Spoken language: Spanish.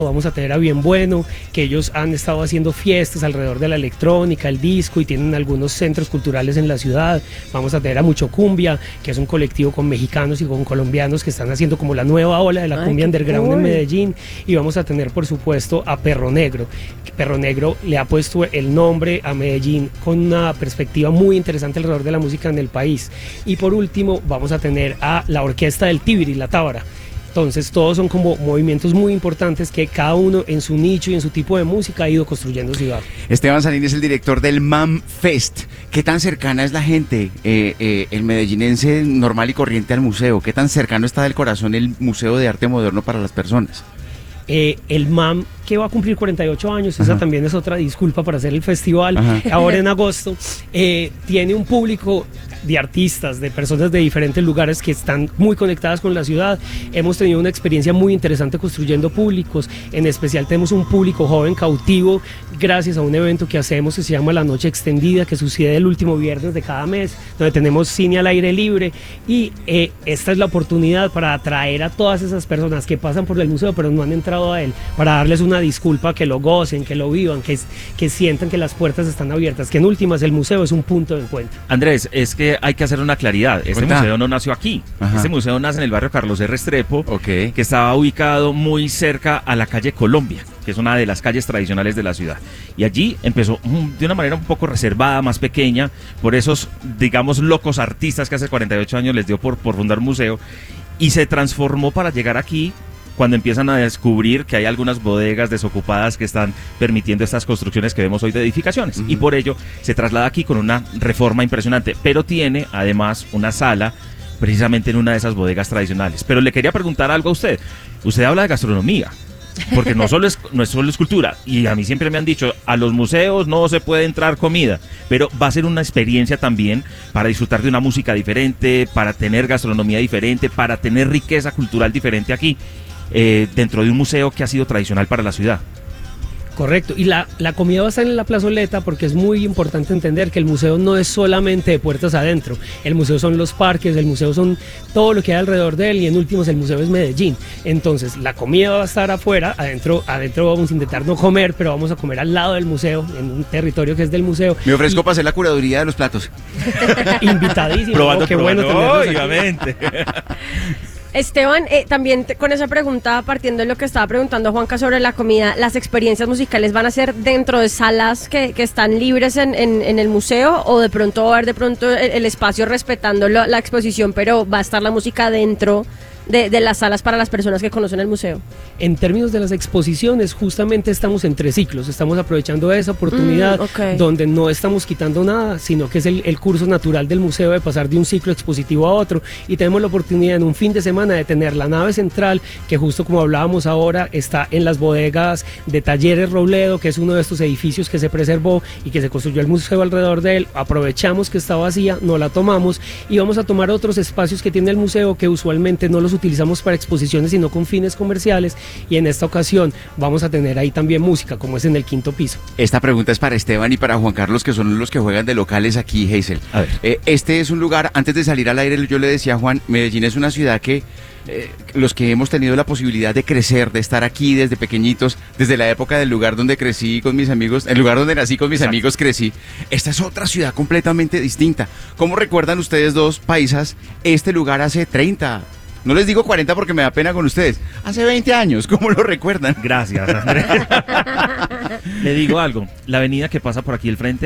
Vamos a tener a Bien Bueno, que ellos han estado haciendo fiestas alrededor de la electrónica, el disco, y tienen algunos centros culturales en la ciudad. Vamos a tener a Mucho Cumbia, que es un colectivo con mexicanos y con colombianos que están haciendo como la nueva ola de la cumbia underground en Medellín. Y vamos a tener, por supuesto, a Perro Negro. Perro Negro le ha puesto el nombre a Medellín con una perspectiva muy interesante alrededor de la música en el país. Y por último, vamos a tener a la Orquesta del Tibiri, la Tábara. Entonces todos son como movimientos muy importantes que cada uno en su nicho y en su tipo de música ha ido construyendo ciudad. Esteban Salín es el director del MAM Fest. ¿Qué tan cercana es la gente, el medellinense normal y corriente al museo? ¿Qué tan cercano está del corazón el Museo de Arte Moderno para las personas? El MAM, que va a cumplir 48 años, esa también es otra disculpa para hacer el festival, ahora en agosto, tiene un público de artistas, de personas de diferentes lugares que están muy conectadas con la ciudad. Hemos tenido una experiencia muy interesante construyendo públicos, en especial tenemos un público joven cautivo gracias a un evento que hacemos que se llama La Noche Extendida, que sucede el último viernes de cada mes, donde tenemos cine al aire libre, y esta es la oportunidad para atraer a todas esas personas que pasan por el museo pero no han entrado a él, para darles una disculpa, que lo gocen, que lo vivan, que sientan que las puertas están abiertas, que en últimas el museo es un punto de encuentro. Andrés, es que hay que hacer una claridad. Este museo no nació aquí. Este museo nace en el barrio Carlos R. Restrepo, que estaba ubicado muy cerca a la calle Colombia, que es una de las calles tradicionales de la ciudad. Y allí empezó de una manera un poco reservada, más pequeña, por esos, digamos, locos artistas que hace 48 años les dio por fundar un museo, y se transformó para llegar aquí cuando empiezan a descubrir que hay algunas bodegas desocupadas que están permitiendo estas construcciones que vemos hoy de edificaciones. Y por ello se traslada aquí con una reforma impresionante, pero tiene además una sala precisamente en una de esas bodegas tradicionales. Pero le quería preguntar algo a usted. Usted habla de gastronomía, porque no es solo escultura, y a mí siempre me han dicho, a los museos no se puede entrar comida, pero va a ser una experiencia también para disfrutar de una música diferente, para tener gastronomía diferente, para tener riqueza cultural diferente aquí, dentro de un museo que ha sido tradicional para la ciudad. Correcto, y la comida va a estar en la plazoleta, porque es muy importante entender que el museo no es solamente de puertas adentro, el museo son los parques, el museo son todo lo que hay alrededor de él, y en últimos el museo es Medellín. Entonces la comida va a estar afuera, adentro vamos a intentar no comer, pero vamos a comer al lado del museo, en un territorio que es del museo. Me ofrezco para hacer la curaduría de los platos. Invitadísimo. Probando, qué bueno tenerlos aquí. Obviamente. Esteban, también con esa pregunta, partiendo de lo que estaba preguntando Juanca sobre la comida, ¿las experiencias musicales van a ser dentro de salas que están libres en el museo, o de pronto va a haber el espacio respetando la exposición, pero va a estar la música dentro de las salas para las personas que conocen el museo? En términos de las exposiciones, justamente estamos entre ciclos, estamos aprovechando esa oportunidad donde no estamos quitando nada, sino que es el curso natural del museo de pasar de un ciclo expositivo a otro, y tenemos la oportunidad en un fin de semana de tener la nave central, que justo como hablábamos ahora, está en las bodegas de Talleres Robledo, que es uno de estos edificios que se preservó y que se construyó el museo alrededor de él. Aprovechamos que está vacía, no la tomamos, y vamos a tomar otros espacios que tiene el museo que usualmente no los utilizamos para exposiciones sino con fines comerciales, y en esta ocasión vamos a tener ahí también música, como es en el quinto piso. Esta pregunta es para Esteban y para Juan Carlos, que son los que juegan de locales aquí, Hazel. A ver. Este es un lugar, antes de salir al aire yo le decía a Juan, Medellín es una ciudad que los que hemos tenido la posibilidad de crecer, de estar aquí desde pequeñitos, desde la época del lugar donde crecí con mis amigos, el lugar donde nací con mis amigos crecí, esta es otra ciudad completamente distinta. ¿Cómo recuerdan ustedes dos paisas este lugar hace 30? No les digo 40 porque me da pena con ustedes. Hace 20 años, ¿cómo lo recuerdan? Gracias, Andrés. Le digo algo, la avenida que pasa por aquí al frente